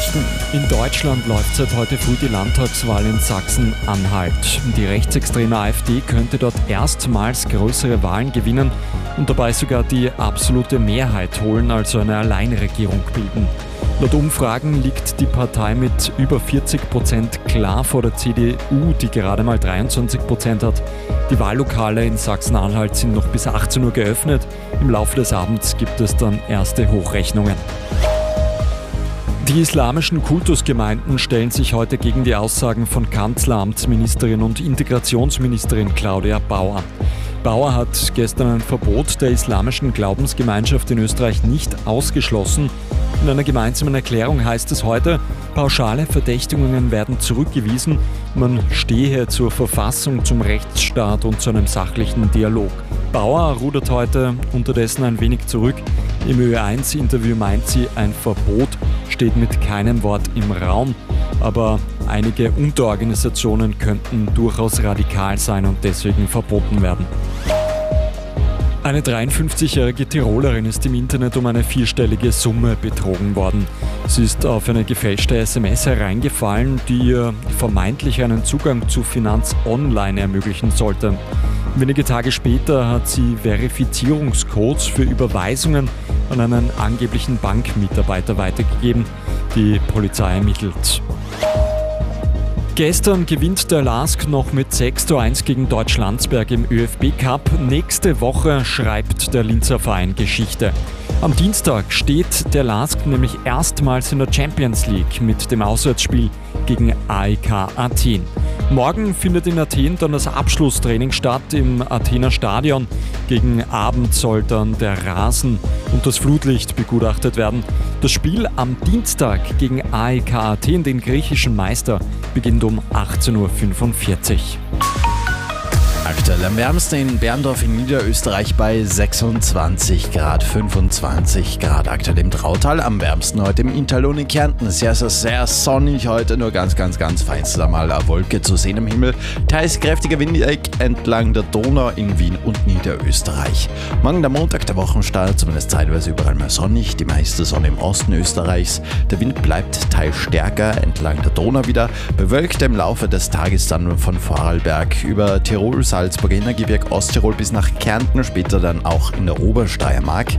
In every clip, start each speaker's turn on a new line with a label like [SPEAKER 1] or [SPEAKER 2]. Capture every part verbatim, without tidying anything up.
[SPEAKER 1] Nachrichten. In Deutschland läuft seit heute früh die Landtagswahl in Sachsen-Anhalt. Die rechtsextreme AfD könnte dort erstmals größere Wahlen gewinnen und dabei sogar die absolute Mehrheit holen, also eine Alleinregierung bilden. Laut Umfragen liegt die Partei mit über vierzig Prozent klar vor der C D U, die gerade mal dreiundzwanzig Prozent hat. Die Wahllokale in Sachsen-Anhalt sind noch bis achtzehn Uhr geöffnet. Im Laufe des Abends gibt es dann erste Hochrechnungen. Die islamischen Kultusgemeinden stellen sich heute gegen die Aussagen von Kanzleramtsministerin und Integrationsministerin Claudia Bauer. Bauer hat gestern ein Verbot der islamischen Glaubensgemeinschaft in Österreich nicht ausgeschlossen. In einer gemeinsamen Erklärung heißt es heute, pauschale Verdächtigungen werden zurückgewiesen, man stehe zur Verfassung, zum Rechtsstaat und zu einem sachlichen Dialog. Bauer rudert heute unterdessen ein wenig zurück. Im Ö eins Interview meint sie, ein Verbot steht mit keinem Wort im Raum, aber einige Unterorganisationen könnten durchaus radikal sein und deswegen verboten werden. Eine dreiundfünfzigjährige Tirolerin ist im Internet um eine vierstellige Summe betrogen worden. Sie ist auf eine gefälschte S M S hereingefallen, die ihr vermeintlich einen Zugang zu Finanz Online ermöglichen sollte. Wenige Tage später hat sie Verifizierungscodes für Überweisungen an einen angeblichen Bankmitarbeiter weitergegeben. Die Polizei ermittelt. Gestern gewinnt der LASK noch mit sechs zu eins gegen Deutsch-Landsberg im ÖFB-Cup. Nächste Woche schreibt der Linzer Verein Geschichte. Am Dienstag steht der LASK nämlich erstmals in der Champions League mit dem Auswärtsspiel gegen A E K Athen. Morgen findet in Athen dann das Abschlusstraining statt im Athener Stadion. Gegen Abend soll dann der Rasen und das Flutlicht begutachtet werden. Das Spiel am Dienstag gegen A E K Athen, den griechischen Meister, beginnt um achtzehn Uhr fünfundvierzig.
[SPEAKER 2] Aktuell am wärmsten in Berndorf in Niederösterreich bei sechsundzwanzig Grad, fünfundzwanzig Grad aktuell im Trautal, am wärmsten heute im Interlohn in Kärnten. Sehr, sehr, sehr sonnig heute, nur ganz, ganz, ganz feinst einmal eine Wolke zu sehen am Himmel. Teils kräftiger Wind entlang der Donau in Wien und Niederösterreich. Morgen der Montag, der Wochenstart, zumindest zeitweise überall mal sonnig, die meiste Sonne im Osten Österreichs. Der Wind bleibt teils stärker entlang der Donau wieder, bewölkt im Laufe des Tages dann von Vorarlberg über Tirol, Salzburger Innergebirge, Osttirol bis nach Kärnten, später dann auch in der Obersteiermark.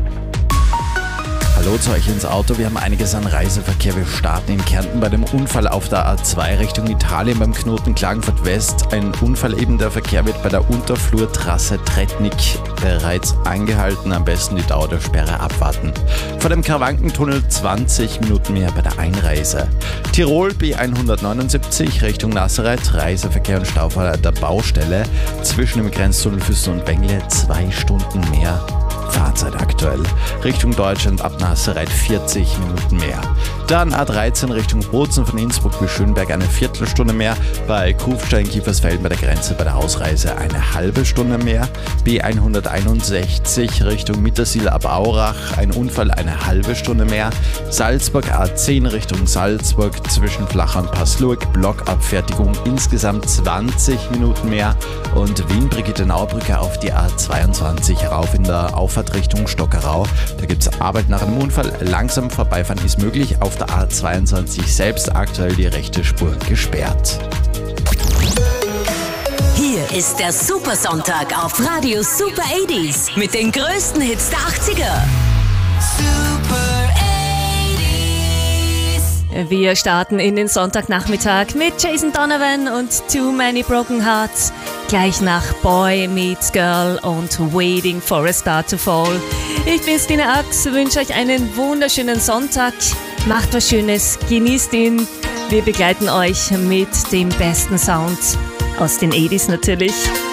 [SPEAKER 2] Hallo zu euch ins Auto, wir haben einiges an Reiseverkehr. Wir starten in Kärnten bei dem Unfall auf der A zwei Richtung Italien beim Knoten Klagenfurt West. Ein Unfall eben, der Verkehr wird bei der Unterflurtrasse Tretnik bereits angehalten. Am besten die Dauer der Sperre abwarten. Vor dem Karawankentunnel zwanzig Minuten mehr bei der Einreise. Tirol B hundertneunundsiebzig Richtung Nazareth, Reiseverkehr und Stau vor der Baustelle. Zwischen dem Grenztunnel Füssen und Wengle zwei Stunden mehr Fahrzeit aktuell. Richtung Deutschland ab Nazareth vierzig Minuten mehr. Dann A dreizehn Richtung Bozen von Innsbruck bis Schönberg eine Viertelstunde mehr. Bei Kufstein-Kiefersfelden bei der Grenze bei der Ausreise eine halbe Stunde mehr. B hunderteinundsechzig Richtung Mittersill ab Aurach, ein Unfall eine halbe Stunde mehr. Salzburg A zehn Richtung Salzburg zwischen Flachau und Passlurg, Blockabfertigung insgesamt zwanzig Minuten mehr. Und Wien-Brigittenau-Brücke auf die A zweiundzwanzig rauf in der Auffahrt Richtung Stockerau. Da gibt es Arbeit nach einem Unfall. Langsam vorbeifahren ist möglich. Auf der A zweiundzwanzig selbst aktuell die rechte Spur gesperrt.
[SPEAKER 3] Hier ist der Supersonntag auf Radio Super achtziger mit den größten Hits der achtziger. Super achtziger. Wir starten in den Sonntagnachmittag mit Jason Donovan und Too Many Broken Hearts. Gleich nach Boy Meets Girl und Waiting for a Star to Fall. Ich bin Stina Ax, wünsche euch einen wunderschönen Sonntag. Macht was Schönes, genießt ihn. Wir begleiten euch mit dem besten Sound aus den achtziger natürlich.